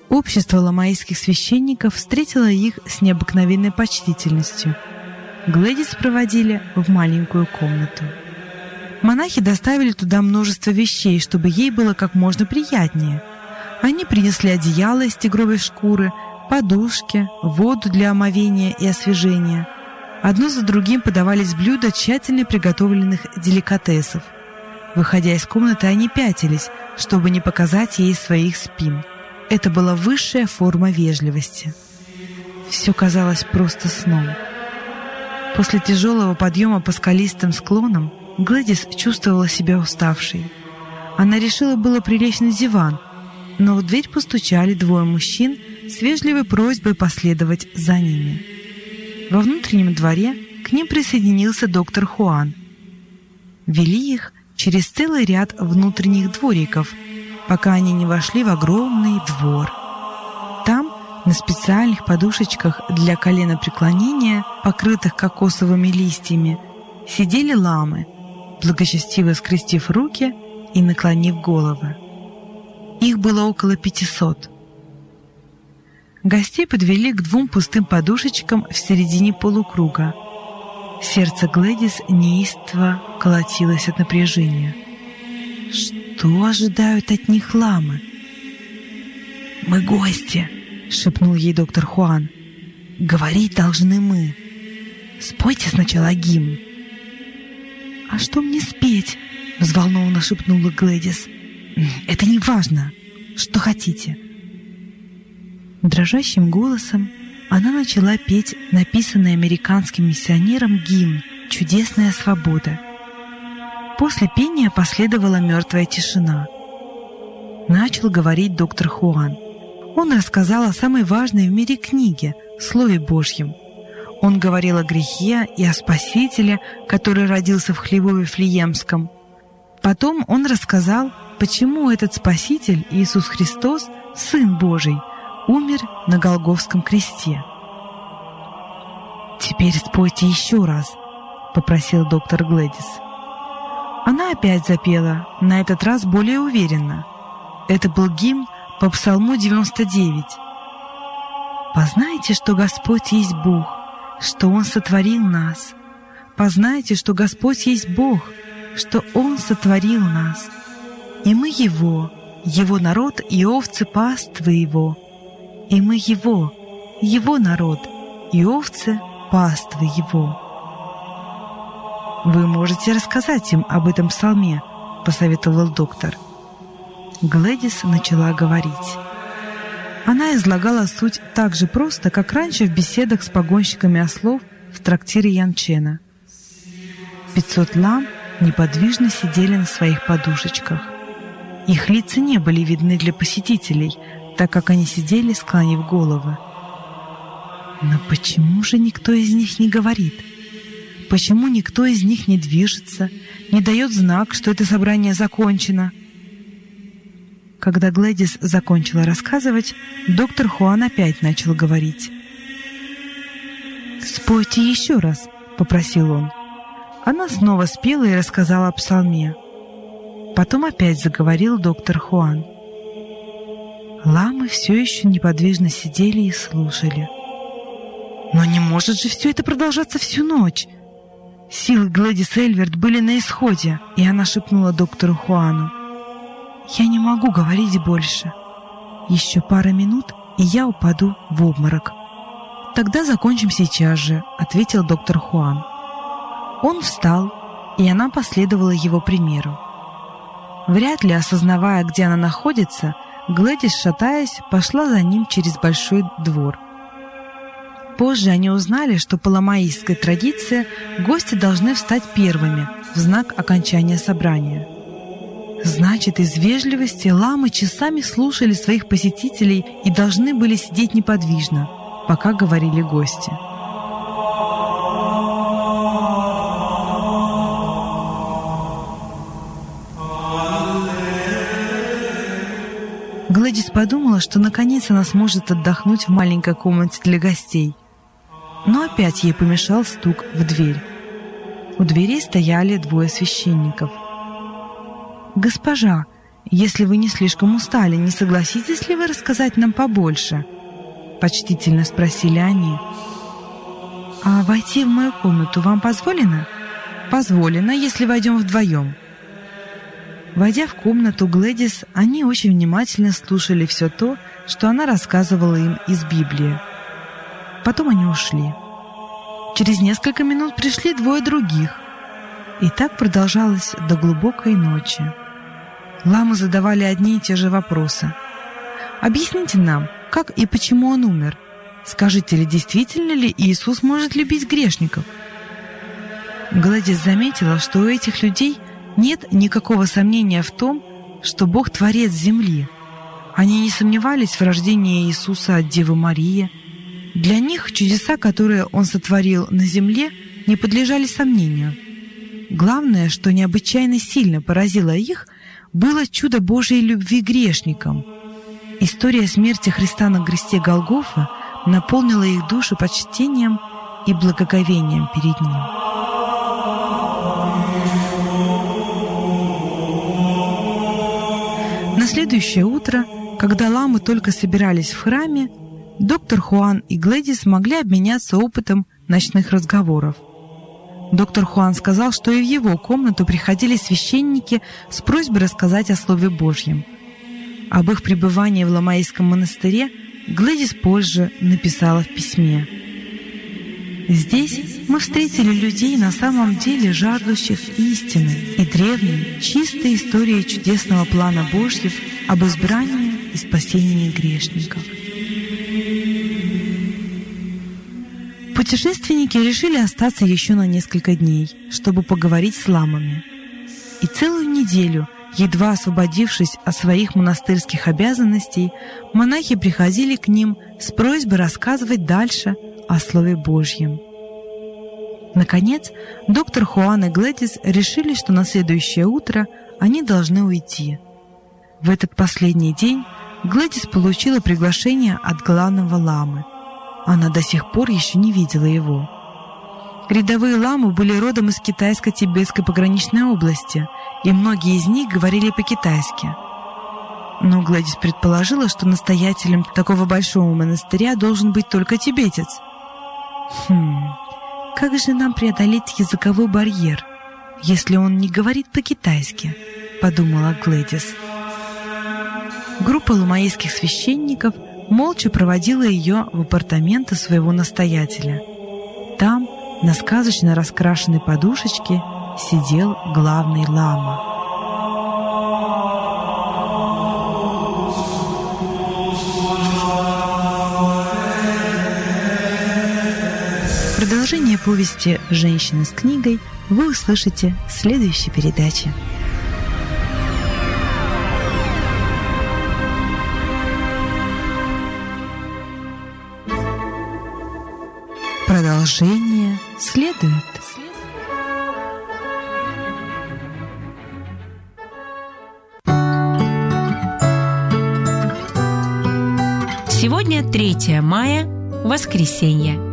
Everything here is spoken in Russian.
Общество ламаистских священников встретило их с необыкновенной почтительностью. Глэдис проводили в маленькую комнату. Монахи доставили туда множество вещей, чтобы ей было как можно приятнее. Они принесли одеяло из тигровой шкуры, подушки, воду для омовения и освежения. Одно за другим подавались блюда тщательно приготовленных деликатесов. Выходя из комнаты, они пятились, чтобы не показать ей своих спин. Это была высшая форма вежливости. Все казалось просто сном. После тяжелого подъема по скалистым склонам Глэдис чувствовала себя уставшей. Она решила было прилечь на диван, но в дверь постучали двое мужчин с вежливой просьбой последовать за ними. Во внутреннем дворе к ним присоединился доктор Хуан. Вели их через целый ряд внутренних двориков, пока они не вошли в огромный двор. Там, на специальных подушечках для коленопреклонения, покрытых кокосовыми листьями, сидели ламы, благочестиво скрестив руки и наклонив головы. Их было около 500. Гостей подвели к двум пустым подушечкам в середине полукруга. Сердце Глэдис неистово колотилось от напряжения. Что ожидают от них ламы? «Мы гости», — шепнул ей доктор Хуан. «Говорить должны мы. Спойте сначала гимн». «А что мне спеть?» — взволнованно шепнула Глэдис. «Это не важно. Что хотите». Дрожащим голосом она начала петь написанный американским миссионером гимн «Чудесная свобода». После пения последовала мертвая тишина. Начал говорить доктор Хуан. Он рассказал о самой важной в мире книге — Слове Божьем. Он говорил о грехе и о Спасителе, который родился в хлеву Вифлеемском. Потом он рассказал, почему этот Спаситель, Иисус Христос, Сын Божий, умер на Голгофском кресте. «Теперь спойте еще раз», — попросил доктор Глэдис. Она опять запела, на этот раз более уверенно. Это был гимн по Псалму 99. «Познайте, что Господь есть Бог, что Он сотворил нас. Познайте, что Господь есть Бог, что Он сотворил нас. И мы Его, Его народ и овцы паствы Его. И мы Его народ и овцы паствы Его». «Вы можете рассказать им об этом псалме», — посоветовал доктор. Глэдис начала говорить. Она излагала суть так же просто, как раньше в беседах с погонщиками ослов в трактире Янчена. 500 лам неподвижно сидели на своих подушечках. Их лица не были видны для посетителей, так как они сидели, склонив головы. Но почему же никто из них не говорит? Почему никто из них не движется, не дает знак, что это собрание закончено? Когда Глэдис закончила рассказывать, доктор Хуан опять начал говорить. «Спойте еще раз», — попросил он. Она снова спела и рассказала о псалме. Потом опять заговорил доктор Хуан. Ламы все еще неподвижно сидели и слушали. «Но не может же все это продолжаться всю ночь!» Силы Глэдис Эльверт были на исходе, и она шепнула доктору Хуану. «Я не могу говорить больше. Еще пара минут, и я упаду в обморок». «Тогда закончим сейчас же», — ответил доктор Хуан. Он встал, и она последовала его примеру. Вряд ли осознавая, где она находится, Глэдис, шатаясь, пошла за ним через большой двор. Позже они узнали, что по ламаистской традиции гости должны встать первыми в знак окончания собрания. Значит, из вежливости ламы часами слушали своих посетителей и должны были сидеть неподвижно, пока говорили гости. Глэдис подумала, что наконец она сможет отдохнуть в маленькой комнате для гостей. Но опять ей помешал стук в дверь. У дверей стояли двое священников. «Госпожа, «Если вы не слишком устали, не согласитесь ли вы рассказать нам побольше?» — почтительно спросили они. «А войти в мою комнату вам позволено?» «Позволено, если войдем вдвоем». Войдя в комнату Глэдис, они очень внимательно слушали все то, что она рассказывала им из Библии. Потом они ушли. Через несколько минут пришли двое других. И так продолжалось до глубокой ночи. Ламы задавали одни и те же вопросы. «Объясните нам, как и почему он умер? Скажите ли, действительно ли Иисус может любить грешников?» Глэдис заметила, что у этих людей нет никакого сомнения в том, что Бог творец земли. Они не сомневались в рождении Иисуса от Девы Марии. Для них чудеса, которые Он сотворил на земле, не подлежали сомнению. Главное, что необычайно сильно поразило их, было чудо Божьей любви к грешникам. История смерти Христа на кресте Голгофа наполнила их души почтением и благоговением перед Ним. На следующее утро, когда ламы только собирались в храме, доктор Хуан и Глэдис могли обменяться опытом ночных разговоров. Доктор Хуан сказал, что и в его комнату приходили священники с просьбой рассказать о Слове Божьем. Об их пребывании в Ламаистском монастыре Глэдис позже написала в письме. «Здесь мы встретили людей на самом деле жаждущих истины и древней, чистой истории чудесного плана Божьего об избрании и спасении грешников». Путешественники решили остаться еще на несколько дней, чтобы поговорить с ламами. И целую неделю, едва освободившись от своих монастырских обязанностей, монахи приходили к ним с просьбой рассказывать дальше о Слове Божьем. Наконец, доктор Хуан и Глэдис решили, что на следующее утро они должны уйти. В этот последний день Глэдис получила приглашение от главного ламы. Она до сих пор еще не видела его. Рядовые ламы были родом из китайско-тибетской пограничной области, и многие из них говорили по-китайски. Но Глэдис предположила, что настоятелем такого большого монастыря должен быть только тибетец. Как же нам преодолеть языковой барьер, если он не говорит по-китайски, подумала Глэдис. Группа ламаистских священников молча проводила ее в апартаменты своего настоятеля. Там, на сказочно раскрашенной подушечке, сидел главный лама. Продолжение повести «Женщина с книгой» вы услышите в следующей передаче. Продолжение следует. Сегодня 3 мая, воскресенье.